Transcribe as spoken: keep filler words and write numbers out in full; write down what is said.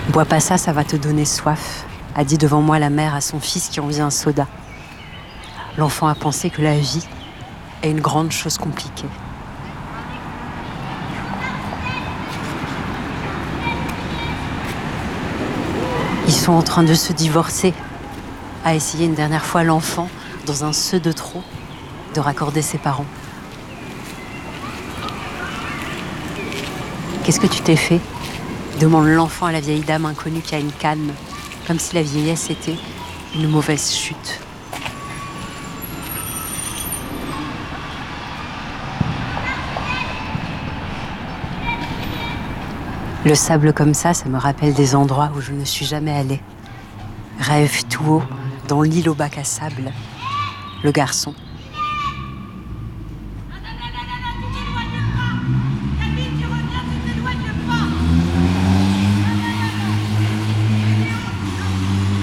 Bois pas ça, ça va te donner soif, a dit devant moi la mère à son fils qui envie un soda. L'enfant a pensé que la vie est une grande chose compliquée. Ils sont en train de se divorcer, a essayé une dernière fois l'enfant, dans un se de trop, de raccorder ses parents. Qu'est-ce que tu t'es fait ? Demande l'enfant à la vieille dame inconnue qui a une canne, comme si la vieillesse était une mauvaise chute. Le sable comme ça, ça me rappelle des endroits où je ne suis jamais allée. Rêve tout haut, dans l'île au bac à sable, le garçon